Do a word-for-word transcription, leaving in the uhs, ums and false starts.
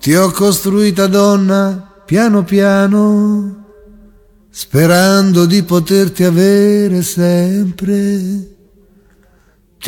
Ti ho costruita donna piano piano, sperando di poterti avere sempre.